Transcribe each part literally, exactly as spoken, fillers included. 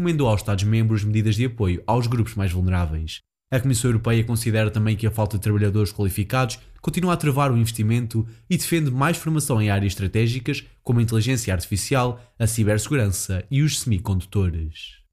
recomendou aos Estados-membros medidas de apoio aos grupos mais vulneráveis. A Comissão Europeia considera também que a falta de trabalhadores qualificados continua a travar o investimento e defende mais formação em áreas estratégicas como a inteligência artificial, a cibersegurança e os semicondutores.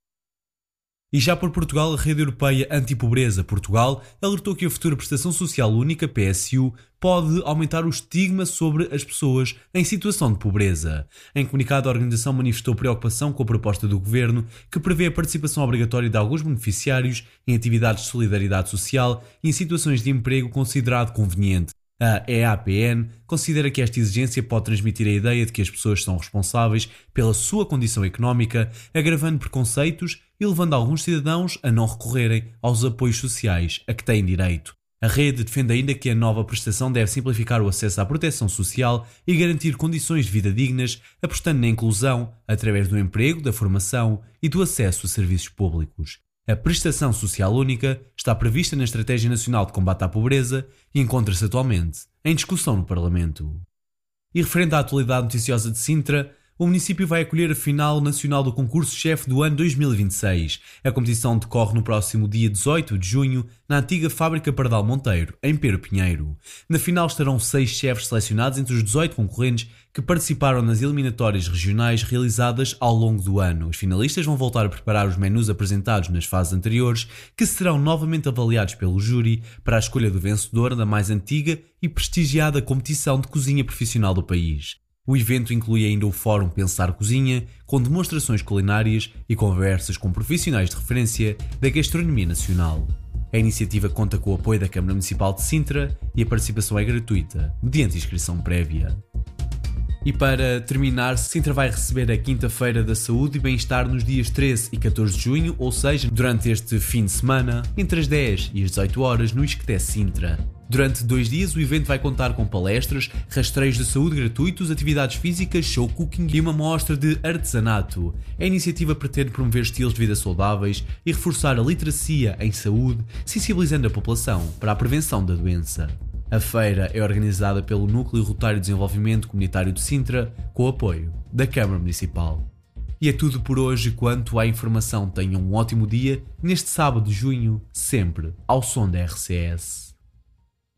E já por Portugal, a Rede Europeia Antipobreza Portugal alertou que a futura Prestação Social Única, P S U, pode aumentar o estigma sobre as pessoas em situação de pobreza. Em comunicado, a organização manifestou preocupação com a proposta do Governo, que prevê a participação obrigatória de alguns beneficiários em atividades de solidariedade social e em situações de emprego considerado conveniente. A E A P N considera que esta exigência pode transmitir a ideia de que as pessoas são responsáveis pela sua condição económica, agravando preconceitos e levando alguns cidadãos a não recorrerem aos apoios sociais a que têm direito. A rede defende ainda que a nova prestação deve simplificar o acesso à proteção social e garantir condições de vida dignas, apostando na inclusão através do emprego, da formação e do acesso a serviços públicos. A Prestação Social Única está prevista na Estratégia Nacional de Combate à Pobreza e encontra-se atualmente em discussão no Parlamento. E referente à atualidade noticiosa de Sintra, o município vai acolher a final nacional do concurso-chefe do ano dois mil e vinte e seis. A competição decorre no próximo dia dezoito de junho, na antiga Fábrica Pardal Monteiro, em Pero Pinheiro. Na final estarão seis chefes selecionados entre os dezoito concorrentes que participaram nas eliminatórias regionais realizadas ao longo do ano. Os finalistas vão voltar a preparar os menus apresentados nas fases anteriores, que serão novamente avaliados pelo júri para a escolha do vencedor da mais antiga e prestigiada competição de cozinha profissional do país. O evento inclui ainda o Fórum Pensar Cozinha, com demonstrações culinárias e conversas com profissionais de referência da gastronomia nacional. A iniciativa conta com o apoio da Câmara Municipal de Sintra e a participação é gratuita, mediante inscrição prévia. E para terminar, Sintra vai receber a Quinta-feira da Saúde e Bem-Estar nos dias treze e catorze de junho, ou seja, durante este fim de semana, entre as dez e as dezoito horas, no Isqueté Sintra. Durante dois dias, o evento vai contar com palestras, rastreios de saúde gratuitos, atividades físicas, show cooking e uma mostra de artesanato. A iniciativa pretende promover estilos de vida saudáveis e reforçar a literacia em saúde, sensibilizando a população para a prevenção da doença. A feira é organizada pelo Núcleo Rotário de Desenvolvimento Comunitário de Sintra, com o apoio da Câmara Municipal. E é tudo por hoje quanto à informação. Tenham um ótimo dia neste sábado de junho, sempre ao som da R C S.